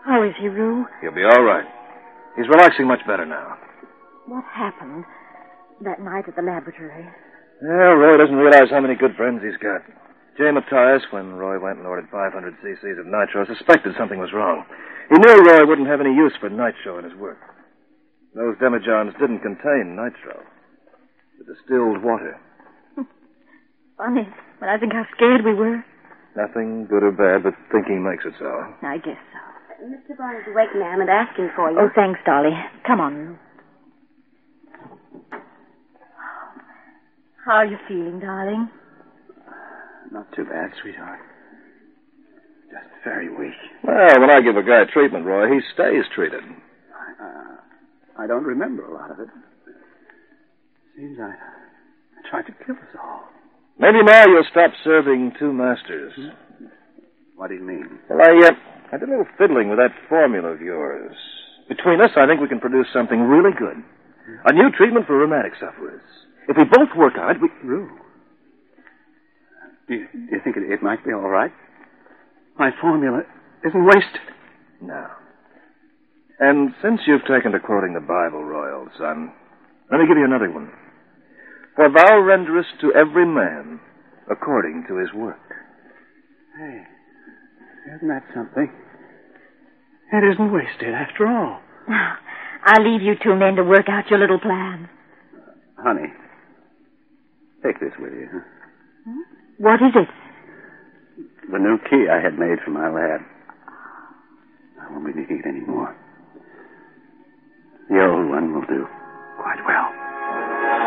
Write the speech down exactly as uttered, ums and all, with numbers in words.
How is he, Rue? He'll be all right. He's relaxing much better now. What happened that night at the laboratory? Yeah, Roy doesn't realize how many good friends he's got. Jay Matthias, when Roy went and ordered five hundred cc's of nitro, suspected something was wrong. He knew Roy wouldn't have any use for nitro in his work. Those demijohns didn't contain nitro. The distilled water. Funny, but I think how scared we were. Nothing good or bad, but thinking makes it so. I guess so. Mister Bond is awake, ma'am, and asking for you. Oh, thanks, Dolly. Come on. How are you feeling, darling? Not too bad, sweetheart. Just very weak. Well, when I give a guy treatment, Roy, he stays treated. I, uh, I don't remember a lot of it. Seems I, I tried to kill us all. Maybe now you'll stop serving two masters. Hmm? What do you mean? Well, I, uh, I did a little fiddling with that formula of yours. Between us, I think we can produce something really good. A new treatment for rheumatic sufferers. If we both work on it, we... Rue. Do you, do you think it, it might be all right? My formula isn't wasted. No. And since you've taken to quoting the Bible, Roy, old son, let me give you another one. For thou renderest to every man according to his work. Hey, isn't that something? It isn't wasted after all. I'll leave you two men to work out your little plan. Honey, take this with you. Huh? Hmm? What is it? The new key I had made for my lab. I won't be needing it anymore. The old one will do quite well.